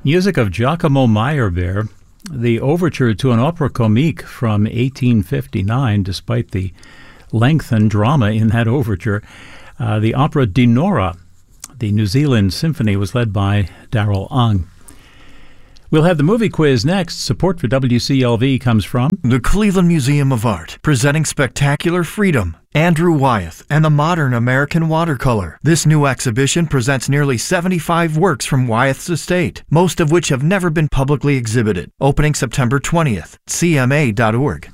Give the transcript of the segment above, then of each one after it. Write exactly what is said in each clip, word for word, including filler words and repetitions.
Music of Giacomo Meyerbeer, the overture to an opera comique from eighteen fifty-nine, despite the length and drama in that overture. Uh, the opera Dinorah, the New Zealand symphony, was led by Darrell Ung. We'll have the movie quiz next. Support for W C L V comes from the Cleveland Museum of Art, presenting Spectacular Freedom, Andrew Wyeth, and the Modern American Watercolor. This new exhibition presents nearly seventy-five works from Wyeth's estate, most of which have never been publicly exhibited. Opening September twentieth, C M A dot org.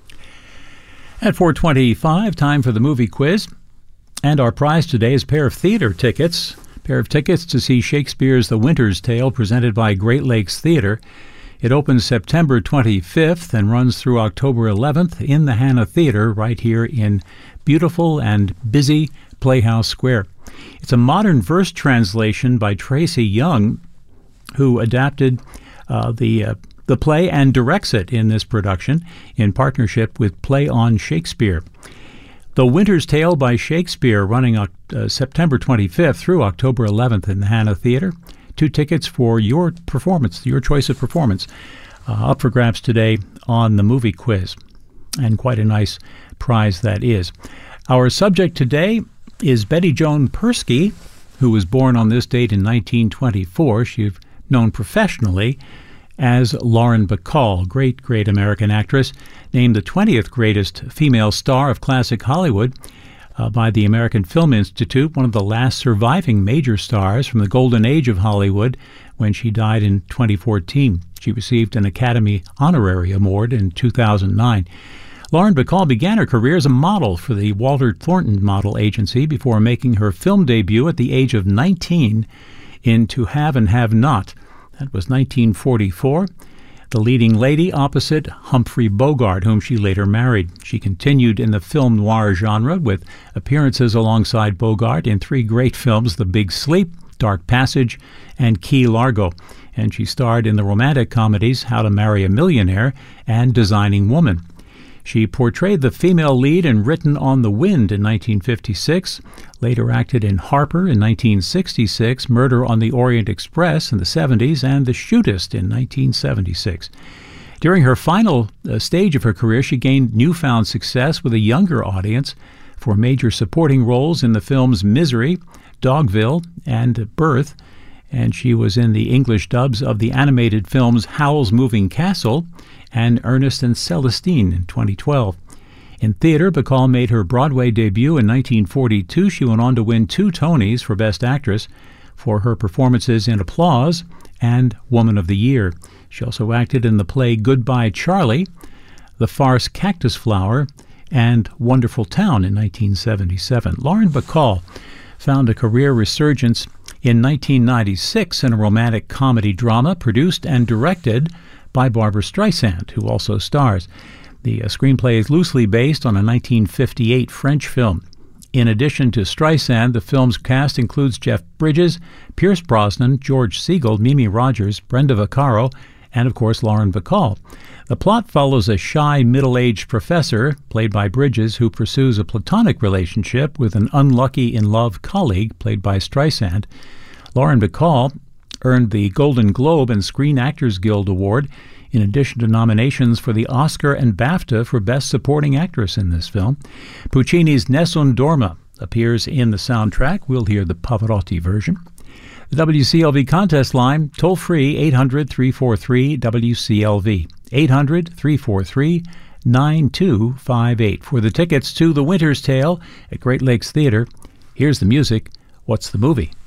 At four twenty-five, time for the movie quiz. And our prize today is a pair of theater tickets. Pair of tickets to see Shakespeare's The Winter's Tale, presented by Great Lakes Theater. It opens September twenty-fifth and runs through October eleventh in the Hannah Theater right here in beautiful and busy Playhouse Square. It's a modern verse translation by Tracy Young, who adapted uh, the uh, the play and directs it in this production in partnership with Play on Shakespeare. The Winter's Tale by Shakespeare, running uh, September twenty-fifth through October eleventh in the Hannah Theater. Two tickets for your performance, your choice of performance, uh, up for grabs today on the movie quiz. And quite a nice prize that is. Our subject today is Betty Joan Persky, who was born on this date in nineteen twenty-four. She's known professionally as Lauren Bacall, great, great American actress, named the twentieth greatest female star of classic Hollywood uh, by the American Film Institute, one of the last surviving major stars from the golden age of Hollywood when she died in twenty fourteen. She received an Academy Honorary Award in two thousand nine. Lauren Bacall began her career as a model for the Walter Thornton Model Agency before making her film debut at the age of nineteen in To Have and Have Not. That was nineteen forty-four. The leading lady opposite Humphrey Bogart, whom she later married. She continued in the film noir genre with appearances alongside Bogart in three great films, The Big Sleep, Dark Passage, and Key Largo. And she starred in the romantic comedies How to Marry a Millionaire and Designing Woman. She portrayed the female lead in Written on the Wind in nineteen fifty-six, later acted in Harper in nineteen sixty-six, Murder on the Orient Express in the seventies, and The Shootist in nineteen seventy-six. During her final uh, stage of her career, she gained newfound success with a younger audience for major supporting roles in the films Misery, Dogville, and Birth, and she was in the English dubs of the animated films Howl's Moving Castle and Ernest and Celestine in twenty twelve. In theater, Bacall made her Broadway debut in nineteen forty-two. She went on to win two Tonys for Best Actress for her performances in Applause and Woman of the Year. She also acted in the play Goodbye Charlie, the farce Cactus Flower, and Wonderful Town in nineteen seventy-seven. Lauren Bacall found a career resurgence in nineteen ninety-six in a romantic comedy drama produced and directed by Barbra Streisand, who also stars. The uh, screenplay is loosely based on a nineteen fifty-eight French film. In addition to Streisand, the film's cast includes Jeff Bridges, Pierce Brosnan, George Segal, Mimi Rogers, Brenda Vaccaro, and, of course, Lauren Bacall. The plot follows a shy, middle-aged professor, played by Bridges, who pursues a platonic relationship with an unlucky-in-love colleague, played by Streisand. Lauren Bacall earned the Golden Globe and Screen Actors Guild Award, in addition to nominations for the Oscar and BAFTA for Best Supporting Actress in this film. Puccini's Nessun Dorma appears in the soundtrack. We'll hear the Pavarotti version. The W C L V contest line, toll-free, eight hundred, three four three, W C L V, eight hundred, three four three, nine two five eight. For the tickets to The Winter's Tale at Great Lakes Theater, here's the music. What's the movie?